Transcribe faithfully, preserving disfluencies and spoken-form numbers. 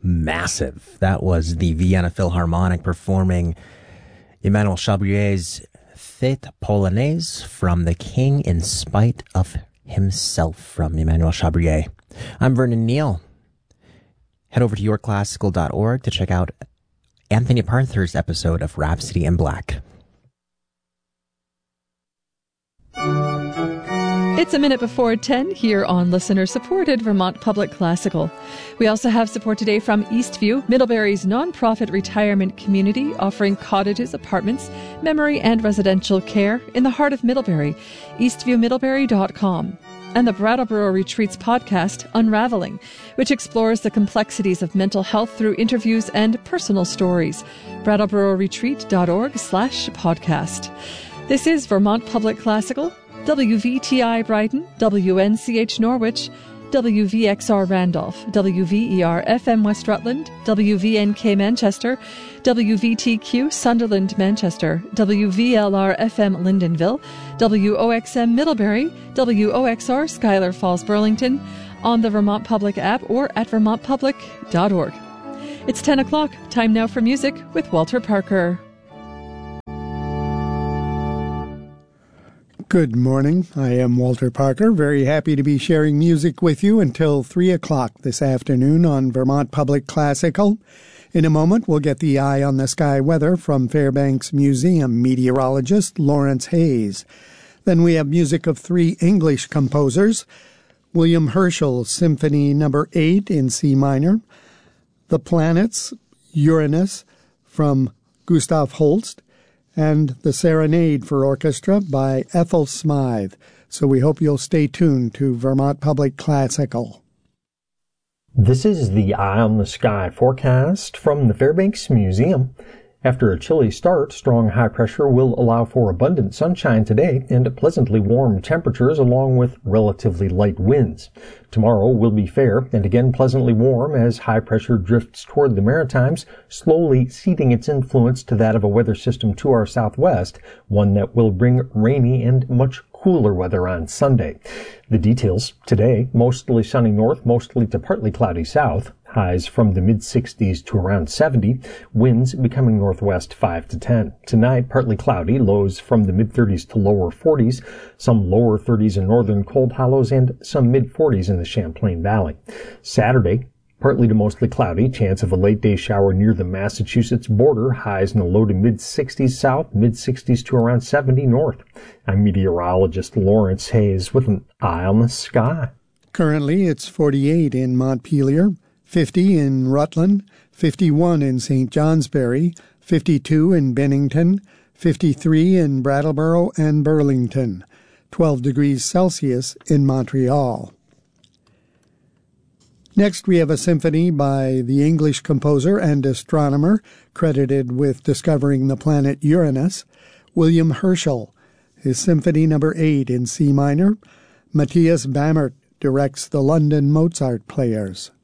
massive. That was the Vienna Philharmonic performing Emmanuel Chabrier's Fête Polonaise from The King in Spite of Himself from Emmanuel Chabrier. I'm Vernon Neal. Head over to your classical dot org to check out Anthony Parthur's episode of Rhapsody in Black. It's a minute before ten here on listener-supported Vermont Public Classical. We also have support today from Eastview, Middlebury's nonprofit retirement community offering cottages, apartments, memory and residential care in the heart of Middlebury, eastview middlebury dot com. And the Brattleboro Retreats podcast, Unraveling, which explores the complexities of mental health through interviews and personal stories. brattleboro retreat dot org slash podcast. This is Vermont Public Classical, W V T I Brighton, W N C H Norwich, W V X R Randolph, W V E R F M West Rutland, W V N K Manchester, W V T Q Sunderland Manchester, W V L R F M Lyndonville, W O X M Middlebury, W O X R Schuyler Falls Burlington, on the Vermont Public app or at vermont public dot org. It's ten o'clock. Time now for music with Walter Parker. Good morning. I am Walter Parker, very happy to be sharing music with you until three o'clock this afternoon on Vermont Public Classical. In a moment, we'll get the eye on the sky weather from Fairbanks Museum meteorologist Lawrence Hayes. Then we have music of three English composers, William Herschel's Symphony Number eight in C minor, The Planets, Uranus from Gustav Holst, and The Serenade for Orchestra by Ethel Smythe. So we hope you'll stay tuned to Vermont Public Classical. This is the Eye on the Sky forecast from the Fairbanks Museum. After a chilly start, strong high pressure will allow for abundant sunshine today and pleasantly warm temperatures along with relatively light winds. Tomorrow will be fair and again pleasantly warm as high pressure drifts toward the Maritimes, slowly ceding its influence to that of a weather system to our southwest, one that will bring rainy and much cooler weather on Sunday. The details today: mostly sunny north, mostly to partly cloudy south. Highs from the mid-sixties to around seventy, winds becoming northwest five to ten. Tonight, partly cloudy, lows from the mid-thirties to lower forties, some lower thirties in northern Cold Hollows, and some mid-forties in the Champlain Valley. Saturday, partly to mostly cloudy, chance of a late-day shower near the Massachusetts border, highs in the low to mid-sixties south, mid-sixties to around seventy north. I'm meteorologist Lawrence Hayes with an eye on the sky. Currently, it's forty-eight in Montpelier, fifty in Rutland, fifty-one in Saint Johnsbury, fifty-two in Bennington, fifty-three in Brattleboro and Burlington, twelve degrees Celsius in Montreal. Next, we have a symphony by the English composer and astronomer credited with discovering the planet Uranus, William Herschel. His Symphony Number eight in C minor. Matthias Bammert directs the London Mozart Players.